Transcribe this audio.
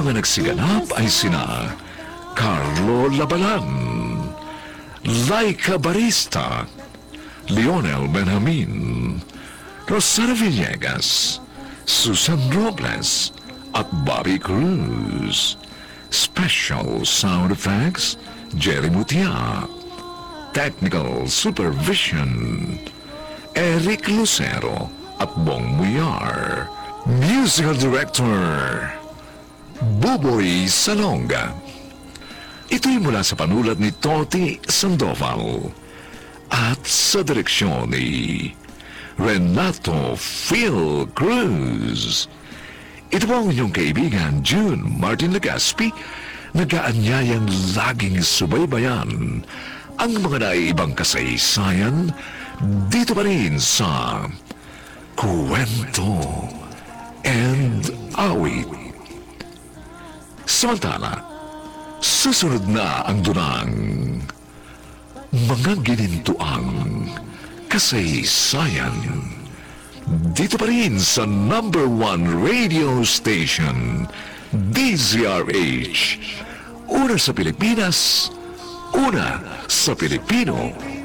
mga nagsiganap ay sina Carlo Labalan, Laika Barista, Lionel Benjamin, Rosana Villegas, Susan Robles, at Bobby Cruz. Special sound effects, Jerry Mutia. Technical supervision, Eric Lucero at Bong Muyar. Musical director, Buboy Salonga. Ito'y mula sa panulat ni Toti Sandoval at sa direksyon ni Renato Phil Cruz. Ito po ang inyong kaibigan, June Martin Legaspi, nag-aanyayang laging subaybayan ang mga naiibang kasaysayan dito pa rin sa Kwento and Awit. Samantala, susunod na ang dunang mga ginintuang kasaysayan. Dito pa rin sa #1 radio station, DZRH. Una sa Pilipinas, una sa Pilipino.